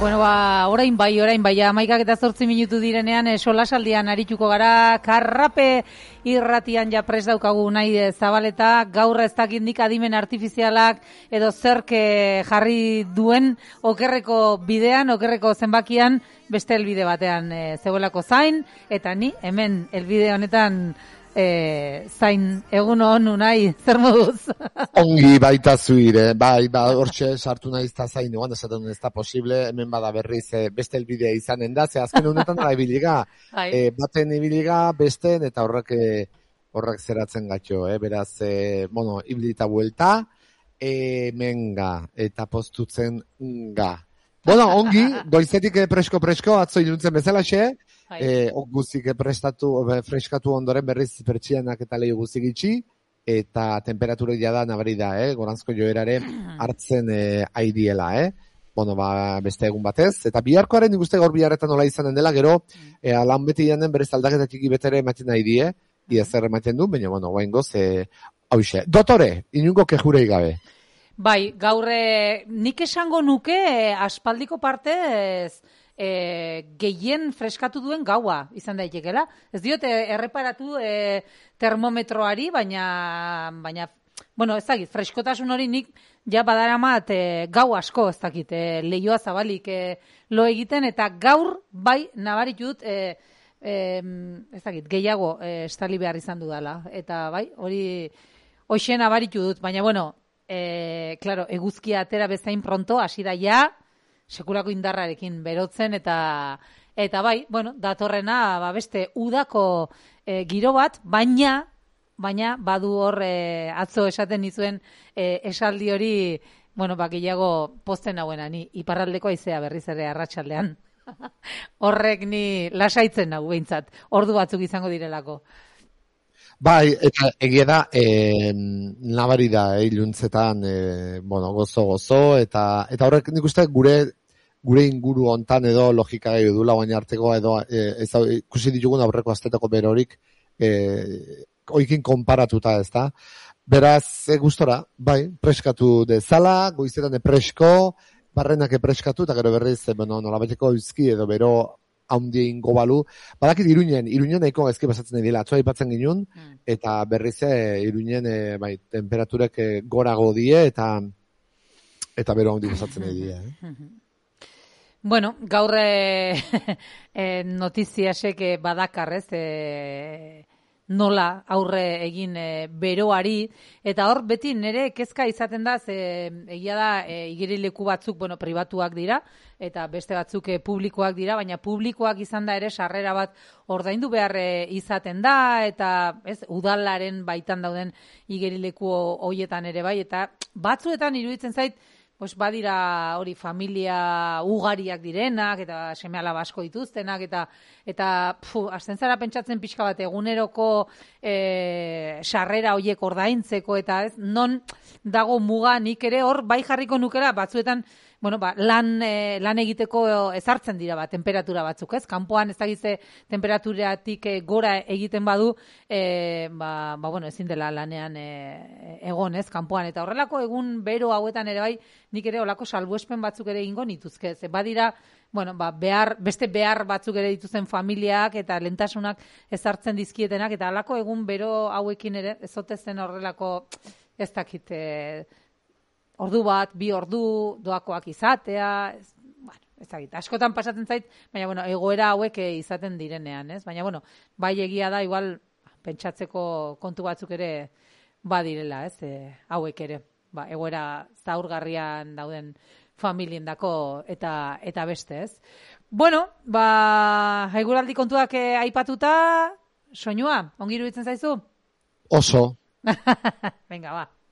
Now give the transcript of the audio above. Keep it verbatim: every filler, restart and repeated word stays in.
Bueno, ba, orain bai, orain bai, amaikak eta zortzi minutu direnean, e, solasaldian arituko gara, karrape irratian ja prest daukagu nahi de Zabaleta, gaur ez dakit nik adimen artifizialak edo zerke jarri duen okerreko bidean, okerreko zenbakian, beste helbide batean e, zegoelako zain, eta ni hemen helbide honetan E, zain egun hon unai, zer moduz? Ongi baita zuire, bai, ba, hortxe sartu nahi izta zain, egon esaten ez da posible, hemen bada berriz e, beste elbidea izanen da, ze azken honetan da ibiliga, e, baten ibiliga, besten, eta horrek e, horrek zeratzen gatxo, eh? Beraz, e, bueno, ibilita buelta, e, menga, eta postutzen nga. Bueno, ongi, goizetik presko-presko, atzo iluntzen bezalaxe, E, guzik prestatu, freskatu ondoren berriz pertsianak eta lehi guzik itxi, eta temperatura ja da nabari da, eh? Goranzko joerare hartzen e, aidiela, eh? Bueno, ba, beste egun batez, eta biharkoaren ikuste gaur biharretan nola izanen dela, gero, e, alan beti janen berriz aldaketa txiki betere ematen nahi die, ia zer ematen du, baina, bueno, guain goz, e, hauxe. Dotore, inungo kejurei gabe. Bai, gaur nik esango nuke aspaldiko partez, E, gehien freskatu duen gaua izan daitekela. Ez diote erreparatu e, termometroari, baina, baina bueno, ez dakit, freskotasun hori nik ja badaramat e, gau asko, ez dakit, e, lehioa zabalik e, lo egiten, eta gaur bai nabaritu dut, e, e, ez dakit, gehiago e, estali behar izan dudala. Eta bai, hori hoxe nabaritu dut, baina bueno, e, claro, eguzkia atera bezain pronto, hasi da ja, sekulako indarrarekin berotzen, eta eta bai, bueno, datorrena ba beste udako e, giro bat, baina baina badu hor e, atzo esaten nizuen e, esaldi hori, bueno, ba gehiago pozten hauena, ni iparraldeko haizea berriz ere arratsaldean. Horrek ni lasaitzen nau behintzat, ordu batzuk izango direlako. Bai, eta egia da, e, nabari da, e, iluntzetan, e, bueno, gozo-gozo, eta eta horrek nik uste gure gure inguru hontan edo logika gehiago dula, baina artekoa edo e, ez da, ikusi ditugun aurreko astetako berorik, e, oikin konparatuta ez da. Beraz, e, gustora, bai, preskatu dezala, goizetan presko, barrenak preskatu, eta gero berriz, e, bueno, nolabaiteko euski edo bero haundi ingo balu. Badakit Iruinen, Iruinen nahiko ezki pasatzen dira, atzoa ipatzen ginun, mm. eta berriz e, Iruinen e, bai, temperaturek e, gorago die, eta eta bero haundi pasatzen dira. Eh? Bueno, gaur e, e, notiziasek badakar, ez, e, nola aurre egin e, beroari, eta hor beti nire kezka izaten da, ze egia da e, igerileku batzuk, bueno, pribatuak dira, eta beste batzuk e, publikoak dira, baina publikoak izan da ere sarrera bat ordaindu behar e, izaten da, eta ez, udalaren baitan dauden igerileku hoietan ere bai, eta batzuetan iruditzen zait, pues badira hori familia ugariak direnak, eta seme-alaba asko dituztenak, eta eta pfu, hasten zara pentsatzen pixka bat eguneroko e, sarrera hoiek ordaintzeko, eta ez, non dago muga nik ere hor bai jarriko nukera batzuetan, bueno, ba, lan, e, lan egiteko ezartzen dira ba, temperatura batzuk, ez? Kanpoan ez dakize temperaturatik e, gora egiten badu, e, ba, ba, bueno, ezin dela lanean e, egon, ez? Kanpoan, eta horrelako egun bero hauetan ere bai, nik ere olako salbuespen batzuk ere egingo nituzke, ze badira, bueno, ba, behar, beste behar batzuk ere dituzen familiak eta lentasunak ezartzen dizkietenak, eta halako egun bero hauekin ere, ezote zen horrelako, ez dakit, e, ordu bat, bi ordu, doakoak izatea, ez, bueno, ez dakit, askotan pasatzen zait, baina, bueno, egoera hauek izaten direnean, ez? Baina, bueno, bai egia da, igual, pentsatzeko kontu batzuk ere badirela, ez? E, hauek ere, ba, egoera zaurgarrian dauden familiendako eta eta beste, ez? Bueno, ba, eguraldi kontuak eh, aipatuta, soinua, ongi iruditzen zaizu? Oso. Venga, ba.